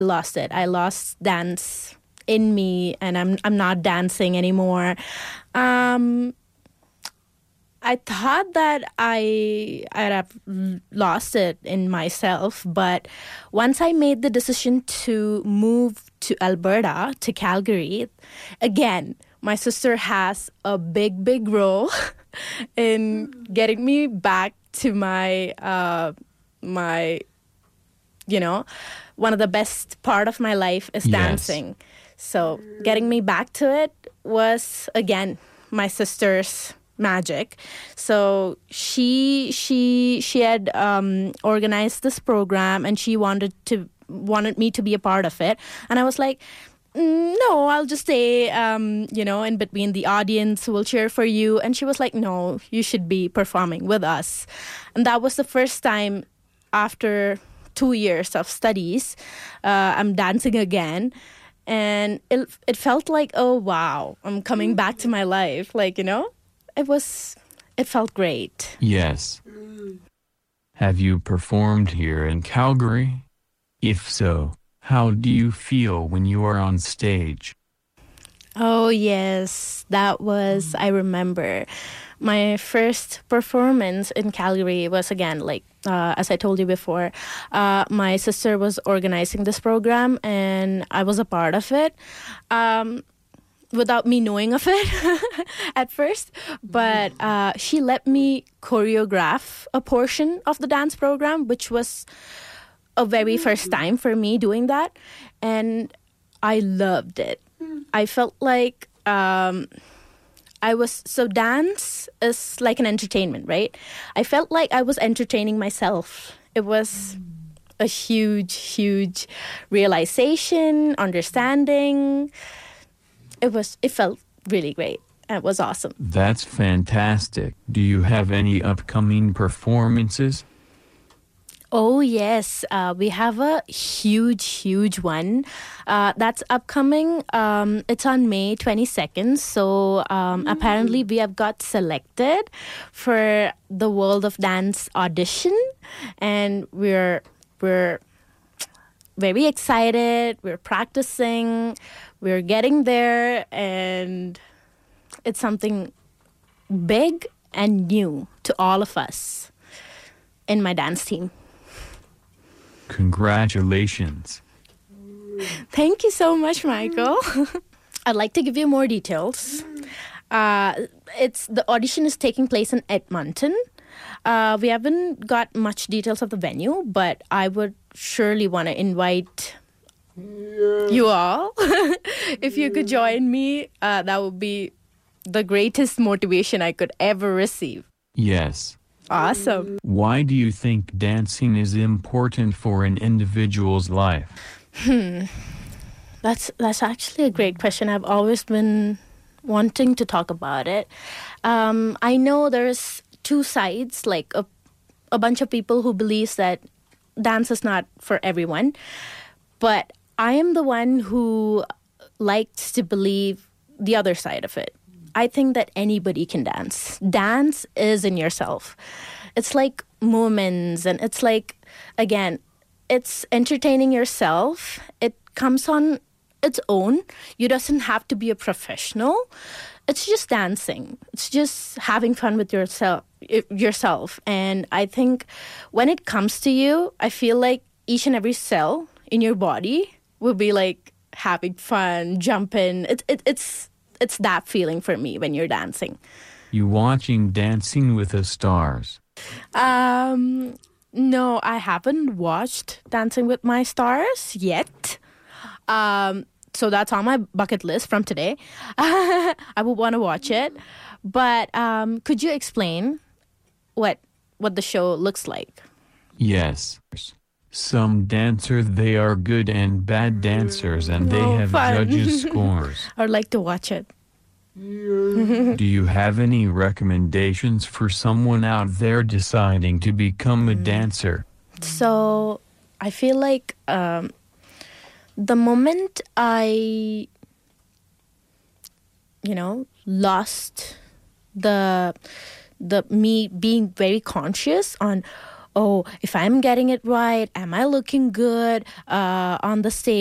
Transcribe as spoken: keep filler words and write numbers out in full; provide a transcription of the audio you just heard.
lost it. I lost dance in me, and I'm I'm not dancing anymore. Um, I thought that I I'd have lost it in myself, but once I made the decision to move to Alberta, to Calgary, again, my sister has a big, big role in getting me back to my uh, my, you know, one of the best part of my life is Yes. dancing. So getting me back to it was, again, my sister's magic. So she she she had um, organized this program, and she wanted to wanted me to be a part of it. And I was like, "Mm, no, I'll just stay, um, you know, in between the audience. We'll cheer for you." And she was like, "No, you should be performing with us." And that was the first time after two years of studies, uh, I'm dancing again. And it it felt like, oh, wow, I'm coming back to my life. Like, you know, it was, it felt great. Yes. Have you performed here in Calgary? If so, how do you feel when you are on stage? Oh, yes, that was, I remember. My first performance in Calgary was, again, like, uh, as I told you before, uh, my sister was organizing this program, and I was a part of it. Um, without me knowing of it at first, but uh, she let me choreograph a portion of the dance program, which was a very first time for me doing that, and I loved it. I felt like um, I was, so dance is like an entertainment, right? I felt like I was entertaining myself. It was a huge, huge realization, understanding. It was, it felt really great. It was awesome. That's fantastic. Do you have any upcoming performances? Oh, yes. Uh, we have a huge, huge one. Uh, that's upcoming. Um, it's on May twenty-second. So um, apparently we have got selected for the World of Dance audition. And we're, we're very excited. We're practicing. We're getting there. And it's something big and new to all of us in my dance team. Congratulations. Thank you so much, Michael. I'd like to give you more details. Uh, it's the audition is taking place in Edmonton. Uh, we haven't got much details of the venue, but I would surely want to invite you all. If you could join me, uh, that would be the greatest motivation I could ever receive. Yes. Awesome. Why do you think dancing is important for an individual's life? Hmm. That's that's actually a great question. I've always been wanting to talk about it. Um, I know there's two sides, like a, a bunch of people who believes that dance is not for everyone. But I am the one who likes to believe the other side of it. I think that anybody can dance. Dance is in yourself. It's like movements, and it's like, again, it's entertaining yourself. It comes on its own. You doesn't have to be a professional. It's just dancing. It's just having fun with yourself. Yourself. And I think when it comes to you, I feel like each and every cell in your body will be like having fun, jumping. It, it, it's it's that feeling for me when you're dancing. You watching Dancing with the Stars? Um, no, I haven't watched Dancing with My Stars yet. Um, so that's on my bucket list from today. I would want to watch it. But um, could you explain what what the show looks like? Yes. Some dancers, they are good and bad dancers, and they Oh, have fun. judges' scores. I would like to watch it. Do you have any recommendations for someone out there deciding to become a dancer? So I feel like um, the moment I, you know, lost the the me being very conscious on, oh, if I'm getting it right, am I looking good uh, on the stage?